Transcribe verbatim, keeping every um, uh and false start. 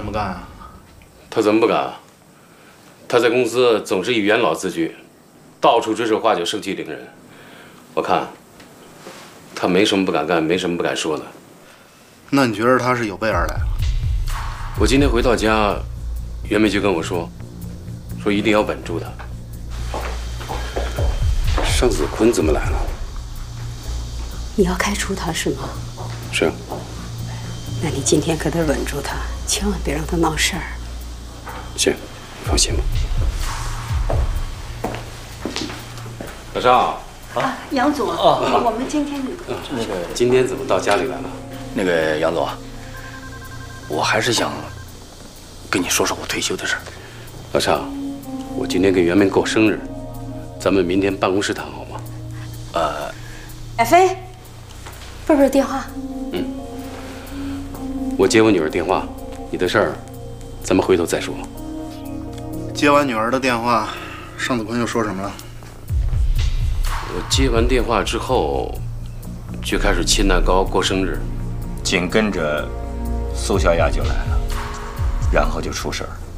么干啊？ 他怎么不干啊？他在公司总是以元老自居，到处指手画脚，盛气凌人。我看他没什么不敢干，没什么不敢说的。 那你觉得他是有备而来了？ 我今天回到家，袁梅就跟我说，说一定要稳住他。尚子坤怎么来了？ 你要开除他是吗？ 是啊。 那你今天可得稳住他，千万别让他闹事儿。 行，你放心吧。老邵啊，杨总，啊、我们今天那个今天怎么到家里来了？ 那个杨总，我还是想跟你说说我退休的事儿。 老邵，我今天给袁梅过生日，咱们明天办公室谈好吗？ 呃， 海飞，贝贝电话。 嗯，我接我女儿电话，你的事儿，咱们回头再说。 接完女儿的电话，尚子坤又说什么了？ 我接完电话之后，就开始切蛋糕过生日， 紧跟着苏小雅就来了，然后就出事儿了。